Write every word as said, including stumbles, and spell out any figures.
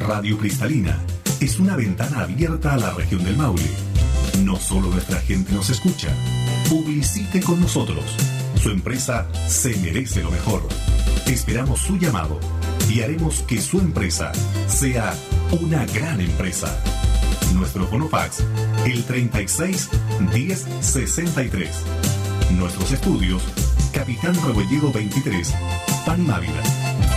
Radio Cristalina es una ventana abierta a la región del Maule. No solo nuestra gente nos escucha, publicite con nosotros. Su empresa se merece lo mejor. Esperamos su llamado y haremos que su empresa sea una gran empresa. Nuestro fonofax, el treinta y seis, diez, sesenta y tres. Nuestros estudios, Capitán Rebolledo veintitrés, Pan Mávila.